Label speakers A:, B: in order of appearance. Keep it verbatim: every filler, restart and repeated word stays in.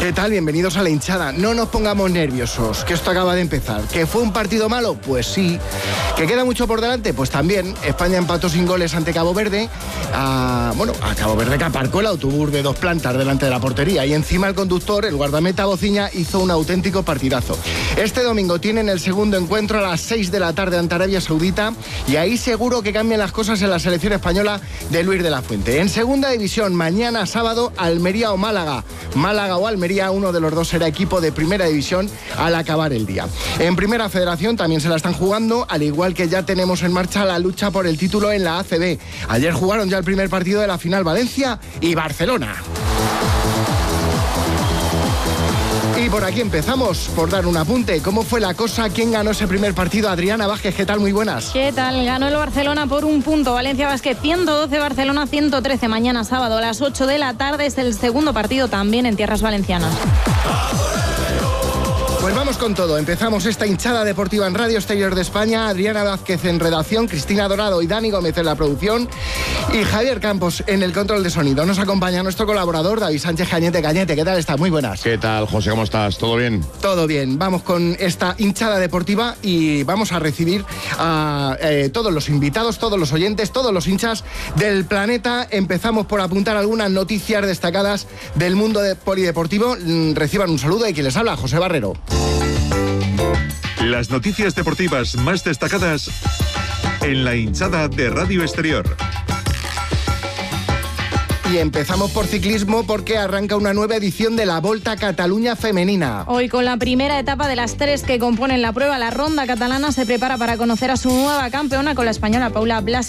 A: ¿Qué tal? Bienvenidos a La Hinchada. No nos pongamos nerviosos, que esto acaba de empezar. ¿Que fue un partido malo? Pues sí. ¿Que queda mucho por delante? Pues también. España empató sin goles ante Cabo Verde. A, bueno, a Cabo Verde que aparcó el autobús de dos plantas delante de la portería. Y encima el conductor, el guardameta Bociña, hizo un auténtico partidazo. Este domingo tienen el segundo encuentro a las seis de la tarde ante Arabia Saudita. Y ahí seguro que cambian las cosas en la selección española de Luis de la Fuente. En segunda división, mañana sábado, Almería o Málaga. Málaga o Almería, uno de los dos será equipo de primera división al acabar el día. En primera federación también se la están jugando, al igual que ya tenemos en marcha la lucha por el título en la A C B. Ayer jugaron ya el primer partido de la final Valencia y Barcelona. Y por aquí empezamos, por dar un apunte. ¿Cómo fue la cosa? ¿Quién ganó ese primer partido? Adriana Vázquez, ¿qué tal? Muy buenas.
B: ¿Qué tal? Ganó el Barcelona por un punto. Valencia Basket ciento doce, Barcelona ciento trece. Mañana sábado a las ocho de la tarde es el segundo partido también en tierras valencianas.
A: Pues vamos con todo. Empezamos esta hinchada deportiva en Radio Exterior de España. Adriana Vázquez en redacción, Cristina Dorado y Dani Gómez en la producción y Javier Campos en el control de sonido. Nos acompaña nuestro colaborador David Sánchez Cañete. Cañete, ¿qué tal estás? Muy buenas.
C: ¿Qué tal, José? ¿Cómo estás? ¿Todo bien?
A: Todo bien. Vamos con esta hinchada deportiva y vamos a recibir a eh, todos los invitados, todos los oyentes, todos los hinchas del planeta. Empezamos por apuntar algunas noticias destacadas del mundo de polideportivo. Reciban un saludo de quien les habla, José Barrero.
D: Las noticias deportivas más destacadas en la hinchada de Radio Exterior.
A: Y empezamos por ciclismo porque arranca una nueva edición de la Volta a Cataluña femenina.
B: Hoy con la primera etapa de las tres que componen la prueba, la ronda catalana se prepara para conocer a su nueva campeona con la española Paula Blasi.